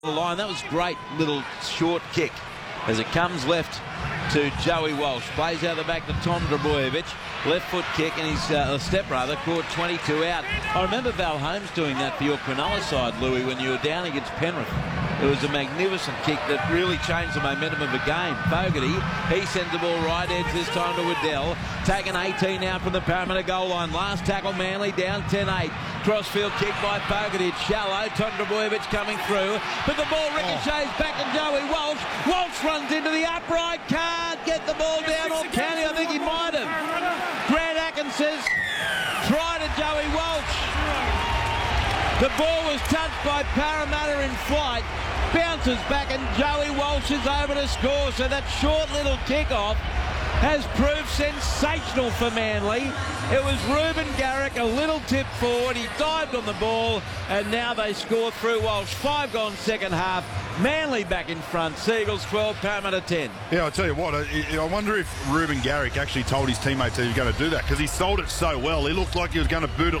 The line. That was great little short kick as it comes left to Joey Walsh. Plays out the back to Tom Drabojevic. Left foot kick and his step rather caught 22 out. I remember Val Holmes doing that for your Cronulla side, Louis, when you were down against Penrith. It was a magnificent kick that really changed the momentum of the game. Fogarty, he sends the ball right edge this time to Waddell. Taking 18 out from the Parramatta goal line. Last tackle, Manly down 10-8. Crossfield kick by Fogarty. It's shallow. Tom Drabojevic coming through. But the ball ricochets back to Joey Walsh. Walsh runs into the upright. Can't get the ball down. Or can he? I think he might have. Grant Atkins says, try to Joey Walsh. The ball was touched by Parramatta in flight. Bounces back and Joey Walsh is over to score. So that short little kick-off has proved sensational for Manly. It was Reuben Garrick, a little tip forward. He dived on the ball, and now they score through Walsh. 5 gone second half. Manly back in front. Seagulls 12, Parramatta 10. Yeah, I'll tell you what, I wonder if Reuben Garrick actually told his teammates he was going to do that, because he sold it so well. He looked like he was going to boot it